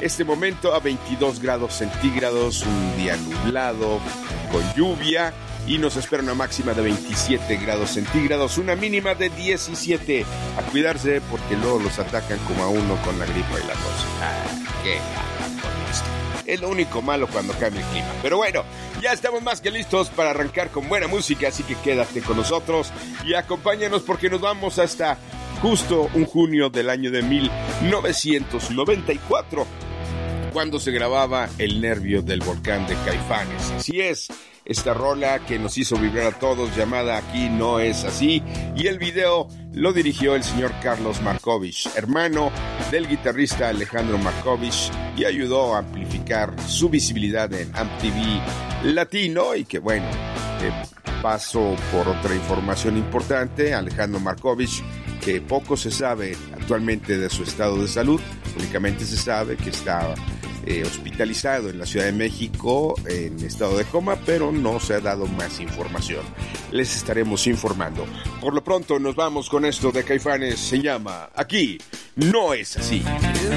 este momento a 22 grados centígrados, un día nublado, con lluvia, y nos espera una máxima de 27 grados centígrados, una mínima de 17. A cuidarse porque luego los atacan como a uno con la gripa y la tos. Qué lata con esto. Es lo único malo cuando cambia el clima. Pero bueno, ya estamos más que listos para arrancar con buena música, así que quédate con nosotros y acompáñanos porque nos vamos hasta justo un junio del año de 1994, cuando se grababa El nervio del volcán de Caifanes. Así es, esta rola que nos hizo vibrar a todos, llamada Aquí no es así, y el video lo dirigió el señor Carlos Markovich, hermano del guitarrista Alejandro Markovich, y ayudó a amplificar su visibilidad en MTV Latino. Y que bueno, paso por otra información importante. Alejandro Markovich, que poco se sabe actualmente de su estado de salud, únicamente se sabe que está hospitalizado en la Ciudad de México en estado de coma, pero no se ha dado más información. Les estaremos informando. Por lo pronto nos vamos con esto de Caifanes, se llama Aquí no es así.